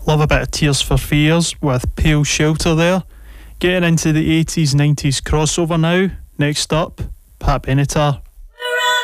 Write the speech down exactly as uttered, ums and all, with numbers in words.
Love a bit of Tears for Fears with Pale Shelter there. Getting into the eighties, nineties crossover now. Next up, Pat Benatar,